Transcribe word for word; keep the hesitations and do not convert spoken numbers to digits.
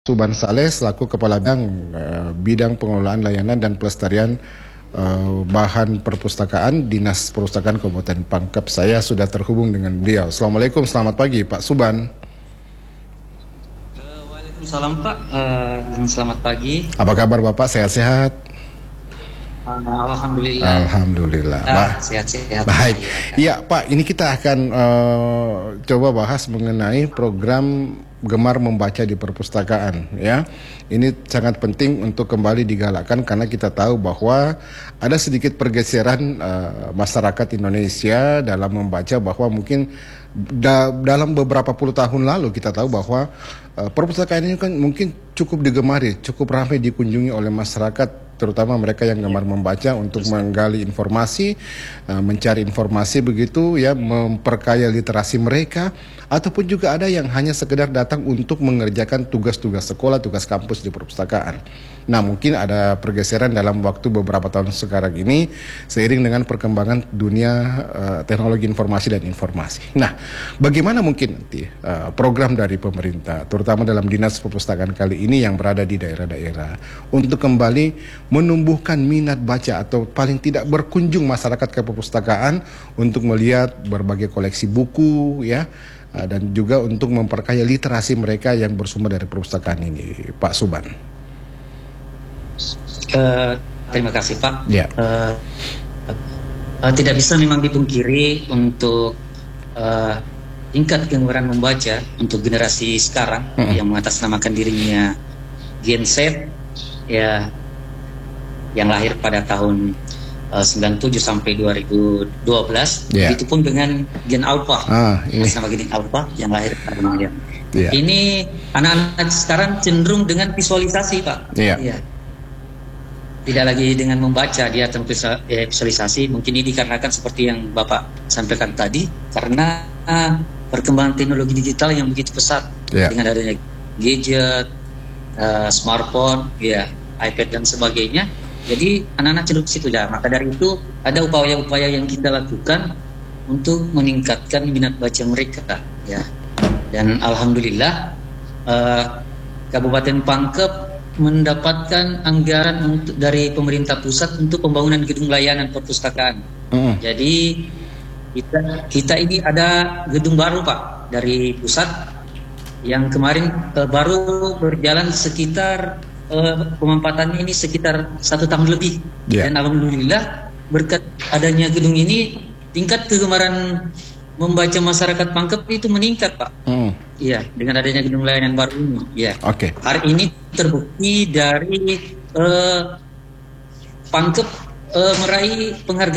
Suban Saleh selaku Kepala Bidang uh, Bidang Pengelolaan Layanan dan Pelestarian uh, Bahan Perpustakaan Dinas Perpustakaan Kabupaten Pangkep. Saya sudah terhubung dengan beliau. Assalamualaikum, selamat pagi Pak Suban. Waalaikumsalam Pak, uh, selamat pagi. Apa kabar Bapak, sehat-sehat? Uh, Alhamdulillah. Alhamdulillah. Uh, sehat-sehat. Baik. Iya Pak, ini kita akan uh, coba bahas mengenai program Gemar Membaca di Perpustakaan, ya. Ini sangat penting untuk kembali digalakkan karena kita tahu bahwa ada sedikit pergeseran uh, masyarakat Indonesia dalam membaca, bahwa mungkin da dalam beberapa puluh tahun lalu kita tahu bahwa uh, perpustakaan ini kan mungkin cukup digemari, cukup ramai dikunjungi oleh masyarakat, terutama mereka yang gemar membaca untuk menggali informasi, uh, mencari informasi begitu, ya, memperkaya literasi mereka, ataupun juga ada yang hanya sekedar datang untuk mengerjakan tugas-tugas sekolah, tugas kampus di perpustakaan. Nah, mungkin ada pergeseran dalam waktu beberapa tahun sekarang ini seiring dengan perkembangan dunia uh, teknologi informasi dan informasi. Nah, bagaimana mungkin nanti uh, program dari pemerintah, terutama dalam Dinas Perpustakaan kali ini yang berada di daerah-daerah, untuk kembali menumbuhkan minat baca atau paling tidak berkunjung masyarakat ke perpustakaan untuk melihat berbagai koleksi buku, ya, dan juga untuk memperkaya literasi mereka yang bersumber dari perpustakaan ini, Pak Suban. Uh, terima kasih Pak. Ya. Uh, uh, tidak bisa memang dipungkiri untuk uh, tingkat kegemaran membaca untuk generasi sekarang hmm. yang mengatasnamakan dirinya Gen Z, ya, yang lahir pada tahun uh, sembilan puluh tujuh sampai dua ribu dua belas, yeah. Begitupun dengan Gen Alpha, ah, ini. Nama Gen Alpha yang lahir pada tahun yeah. Ini anak-anak sekarang cenderung dengan visualisasi, Pak. Yeah. Yeah. Tidak lagi dengan membaca, dia tentang visualisasi. Mungkin ini dikarenakan seperti yang Bapak sampaikan tadi, karena uh, perkembangan teknologi digital yang begitu pesat, yeah. dengan adanya gadget, uh, smartphone, ya, iPad dan sebagainya. Jadi anak-anak cenderung ke situ, ya. Maka dari itu ada upaya-upaya yang kita lakukan untuk meningkatkan minat baca mereka, ya. Dan alhamdulillah uh, Kabupaten Pangkep mendapatkan anggaran untuk dari pemerintah pusat untuk pembangunan gedung layanan perpustakaan. Mm. Jadi kita kita ini ada gedung baru, Pak, dari pusat yang kemarin uh, baru berjalan sekitar uh, pemampatannya ini sekitar satu tahun lebih. Yeah. Dan alhamdulillah berkat adanya gedung ini tingkat kegemaran membaca masyarakat Pangkep itu meningkat, Pak. Mm. Iya, dengan adanya gedung layanan baru ini. Iya. Oke. Okay. Hari ini terbukti dari uh, Pangkep uh, meraih penghargaan